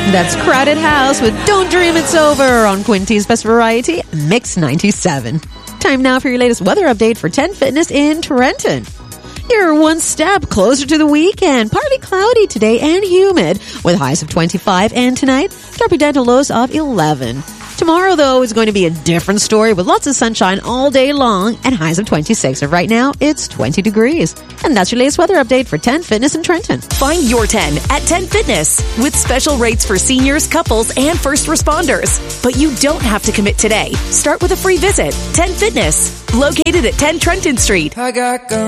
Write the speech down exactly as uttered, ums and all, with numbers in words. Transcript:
That's Crowded House with Don't Dream It's Over on Quinty's Best Variety, Mix ninety-seven. Time now for your latest weather update for ten Fitness in Trenton. You're one step closer to the weekend. Partly cloudy today and humid with highs of twenty-five, and tonight, dropping down to lows of eleven. Tomorrow, though, is going to be a different story with lots of sunshine all day long and highs of twenty-six. And right now, it's twenty degrees. And that's your latest weather update for ten Fitness in Trenton. Find your ten at ten Fitness with special rates for seniors, couples, and first responders. But you don't have to commit today. Start with a free visit. ten Fitness, located at ten Trenton Street. I got guns.